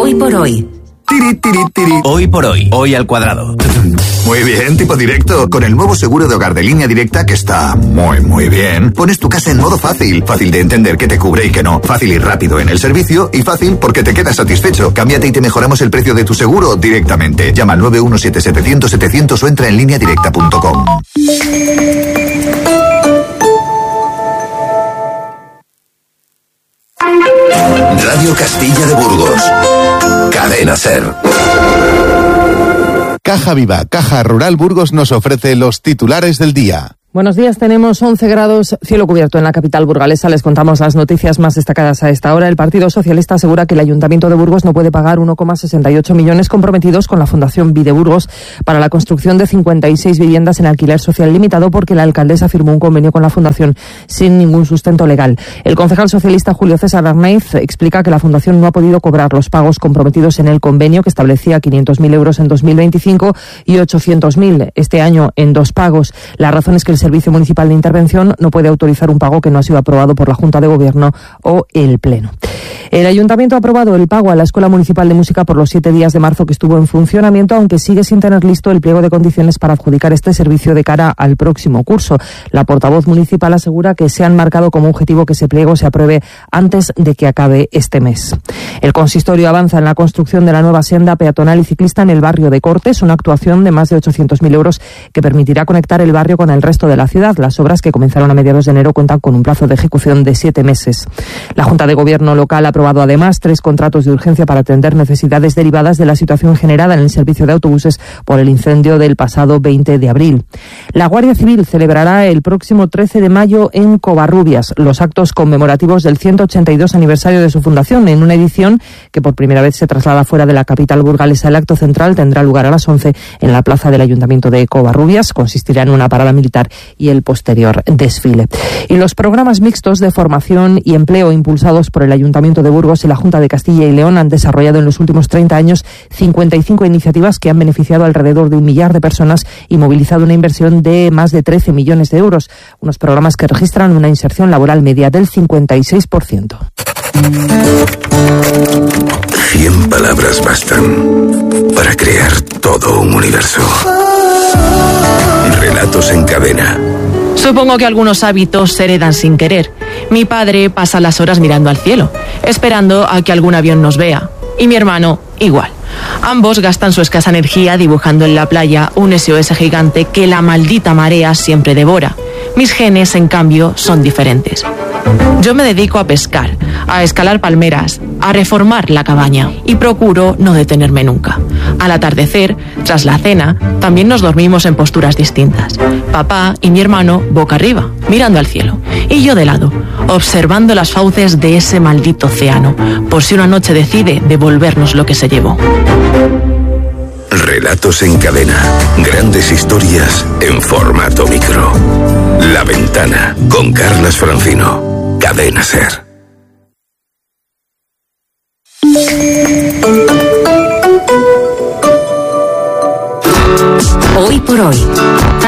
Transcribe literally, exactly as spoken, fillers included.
Hoy por hoy. Tiri, tiri, tiri. Hoy por hoy, hoy al cuadrado. Muy bien, tipo directo. Con el nuevo seguro de hogar de Línea Directa, que está muy, muy bien, pones tu casa en modo fácil. Fácil de entender qué te cubre y qué no. Fácil y rápido en el servicio. Y fácil porque te quedas satisfecho. Cámbiate y te mejoramos el precio de tu seguro directamente. Llama al nueve uno siete setecientos setecientos o entra en línea directa punto com. Radio Castilla de Burgos. Cadena Ser. Caja Viva, Caja Rural Burgos nos ofrece los titulares del día. Buenos días, tenemos once grados, cielo cubierto en la capital burgalesa. Les contamos las noticias más destacadas a esta hora. El Partido Socialista asegura que el Ayuntamiento de Burgos no puede pagar uno coma sesenta y ocho millones comprometidos con la Fundación Vide Burgos para la construcción de cincuenta y seis viviendas en alquiler social limitado porque la alcaldesa firmó un convenio con la Fundación sin ningún sustento legal. El concejal socialista Julio César Arnaiz explica que la Fundación no ha podido cobrar los pagos comprometidos en el convenio que establecía quinientos mil euros en dos mil veinticinco y ochocientos mil este año en dos pagos. La razón es que el Servicio Municipal de Intervención no puede autorizar un pago que no ha sido aprobado por la Junta de Gobierno o el Pleno. El Ayuntamiento ha aprobado el pago a la Escuela Municipal de Música por los siete días de marzo que estuvo en funcionamiento, aunque sigue sin tener listo el pliego de condiciones para adjudicar este servicio de cara al próximo curso. La portavoz municipal asegura que se han marcado como objetivo que ese pliego se apruebe antes de que acabe este mes. El consistorio avanza en la construcción de la nueva senda peatonal y ciclista en el barrio de Cortes, una actuación de más de ochocientos mil euros que permitirá conectar el barrio con el resto de la ciudad. Las obras, que comenzaron a mediados de enero, cuentan con un plazo de ejecución de siete meses. La Junta de Gobierno local ha aprobado además tres contratos de urgencia para atender necesidades derivadas de la situación generada en el servicio de autobuses por el incendio del pasado veinte de abril. La Guardia Civil celebrará el próximo trece de mayo en Covarrubias los actos conmemorativos del ciento ochenta y dos aniversario de su fundación, en una edición que por primera vez se traslada fuera de la capital burgalesa. El acto central tendrá lugar a las once en la plaza del Ayuntamiento de Covarrubias. Consistirá en una parada militar y el posterior desfile. Y los programas mixtos de formación y empleo impulsados por el Ayuntamiento de Burgos y la Junta de Castilla y León han desarrollado en los últimos treinta años cincuenta y cinco iniciativas que han beneficiado alrededor de un millar de personas y movilizado una inversión de más de trece millones de euros. Unos programas que registran una inserción laboral media del cincuenta y seis por ciento. Cien palabras bastan para crear todo un universo. Relatos en cadena. Supongo que algunos hábitos se heredan sin querer. Mi padre pasa las horas mirando al cielo, esperando a que algún avión nos vea. Y mi hermano, igual. Ambos gastan su escasa energía dibujando en la playa un S O S gigante que la maldita marea siempre devora. Mis genes, en cambio, son diferentes. Yo me dedico a pescar, a escalar palmeras, a reformar la cabaña y procuro no detenerme nunca. Al atardecer, tras la cena, también nos dormimos en posturas distintas. Papá y mi hermano boca arriba, mirando al cielo, y yo de lado, observando las fauces de ese maldito océano, por si una noche decide devolvernos lo que se llevó. Relatos en cadena. Grandes historias en formato micro. La Ventana, con Carlas Francino. Cadena Ser. Hoy por hoy.